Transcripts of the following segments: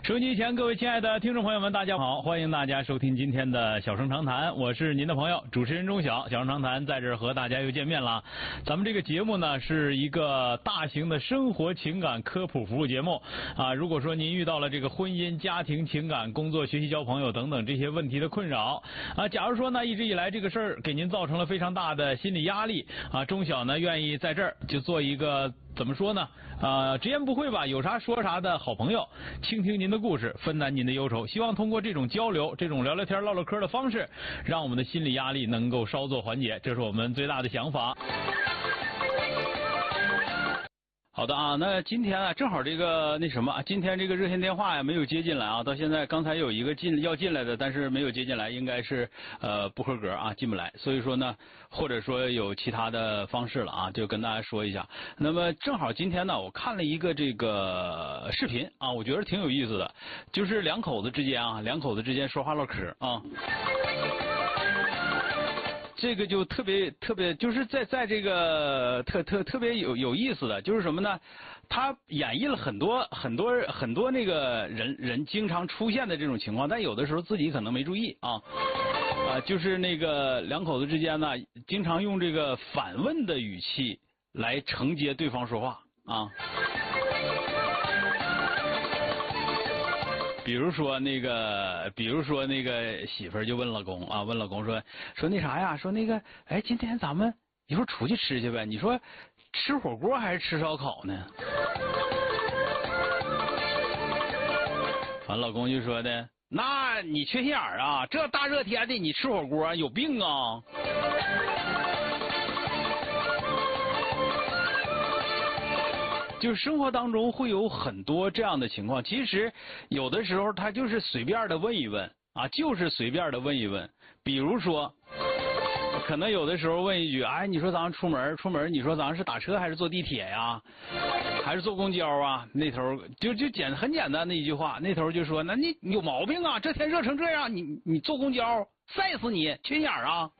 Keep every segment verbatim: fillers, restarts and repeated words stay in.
收音机前各位亲爱的听众朋友们，大家好，欢迎大家收听今天的小声长谈，我是您的朋友主持人钟晓。小声长谈在这儿和大家又见面了。咱们这个节目呢是一个大型的生活情感科普服务节目啊。如果说您遇到了这个婚姻、家庭、情感、工作、学习、交朋友等等这些问题的困扰啊，假如说呢一直以来这个事儿给您造成了非常大的心理压力啊，钟晓呢愿意在这儿就做一个怎么说呢？呃，直言不讳吧，有啥说啥的好朋友，倾听您的故事，分担您的忧愁。希望通过这种交流、这种聊聊天、唠唠嗑的方式，让我们的心理压力能够稍作缓解，这是我们最大的想法。好的啊，那今天啊，正好这个那什么，今天这个热线电话呀没有接进来啊，到现在刚才有一个进要进来的，但是没有接进来，应该是呃不合格啊，进不来。所以说呢，或者说有其他的方式了啊，就跟大家说一下。那么正好今天呢，我看了一个这个视频啊，我觉得挺有意思的，就是两口子之间啊，两口子之间说话唠嗑啊。这个就特别特别，就是在在这个特特特别有有意思的，就是什么呢？他演绎了很多很多很多那个人人经常出现的这种情况，但有的时候自己可能没注意啊啊，就是那个两口子之间呢，经常用这个反问的语气来承接对方说话啊。比如说那个，比如说那个媳妇儿就问老公啊，问老公说说那啥呀，说那个，哎，今天咱们一会儿出去吃去呗？你说吃火锅还是吃烧烤呢？完，老公就说的，那你缺心眼儿啊！这大热天的你吃火锅有病啊！就是生活当中会有很多这样的情况，其实有的时候他就是随便的问一问啊，就是随便的问一问。比如说，可能有的时候问一句，哎，你说咱们出门出门，你说咱们是打车还是坐地铁呀，还是坐公交啊？那头就就简很简单的一句话，那头就说，那你你有毛病啊！这天热成这样，你你坐公交晒死你，缺心眼儿啊！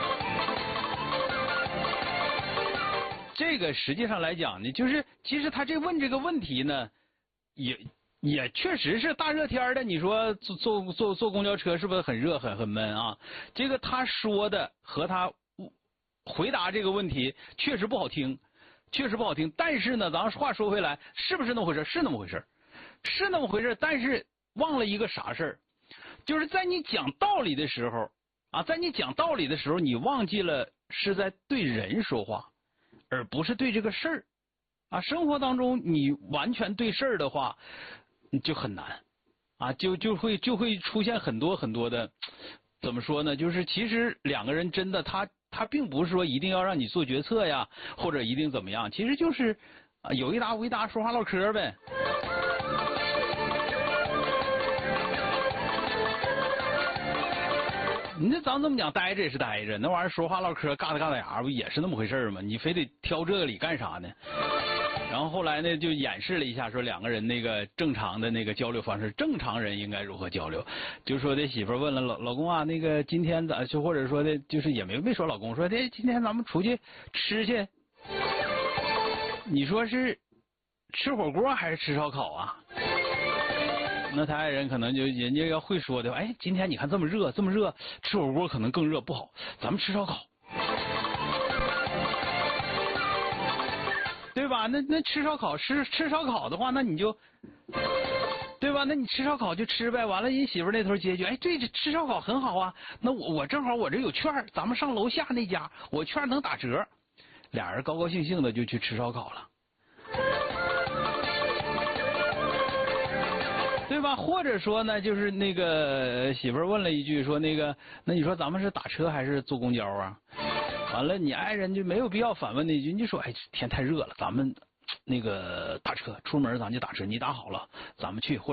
这个实际上来讲呢，就是其实他这问这个问题呢，也也确实是大热天的，你说坐坐坐坐公交车是不是很热很很闷啊？这个他说的和他回答这个问题确实不好听，确实不好听。但是呢，咱话说回来，是不是那么回事？是那么回事，是那么回事。但是忘了一个啥事儿，就是在你讲道理的时候啊，在你讲道理的时候，你忘记了是在对人说话。而不是对这个事儿啊，生活当中你完全对事儿的话，就很难啊，就就会就会出现很多很多的，怎么说呢？就是其实两个人真的他他并不是说一定要让你做决策呀，或者一定怎么样，其实就是啊有一搭无一搭说话唠嗑呗。你这咱这么讲，待着也是待着，那玩意儿说话唠嗑，嘎达嘎达牙，不也是那么回事吗？你非得挑这个理干啥呢？然后后来呢，就演示了一下，说两个人那个正常的那个交流方式，正常人应该如何交流？就说这媳妇问了老老公啊，那个今天咱就或者说的，就是也没没说老公说的，今天咱们出去吃去，你说是吃火锅还是吃烧烤啊？那他爱人可能就人家要会说的，哎，今天你看这么热，这么热，吃火锅可能更热，不好，咱们吃烧烤，对吧？那那吃烧烤吃吃烧烤的话，那你就，对吧？那你吃烧烤就吃呗。完了，人媳妇那头接一句，哎，对，这吃烧烤很好啊。那我我正好我这有券，咱们上楼下那家，我券能打折。俩人高高兴兴的就去吃烧烤了。对吧？或者说呢，就是那个媳妇儿问了一句，说那个，那你说咱们是打车还是坐公交啊？完了，你爱人就没有必要反问那句，你就说，哎，天太热了，咱们那个打车，出门咱就打车，你打好了，咱们去。或